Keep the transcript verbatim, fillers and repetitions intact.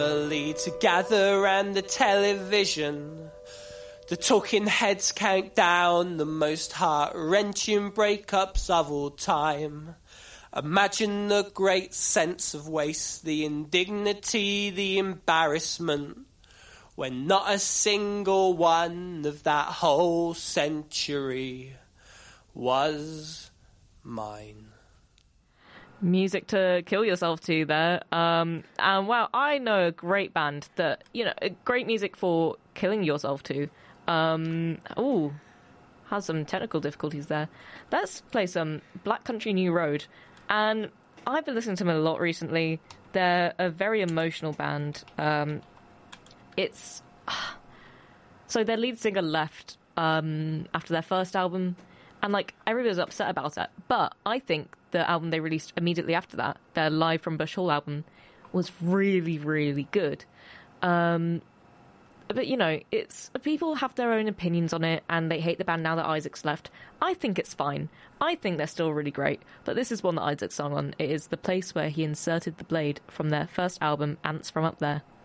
to gather and the television. The talking heads count down the most heart-wrenching breakups of all time. Imagine the great sense of waste, the indignity, the embarrassment, when not a single one of that whole century was mine. Music to kill yourself to there. Um, and wow, I know a great band that, you know, great music for killing yourself to. Um, ooh, has some technical difficulties there. Let's play some Black Country New Road. And I've been listening to them a lot recently. They're a very emotional band. Um, it's... So their lead singer left um, after their first album. And, like, everybody was upset about it. But I think the album they released immediately after that, their Live from Bush Hall album, was really, really good. Um, but, you know, it's people have their own opinions on it, and they hate the band now that Isaac's left. I think it's fine. I think they're still really great. But this is one that Isaac sung on. It is The Place Where He Inserted the Blade from their first album, Ants From Up There.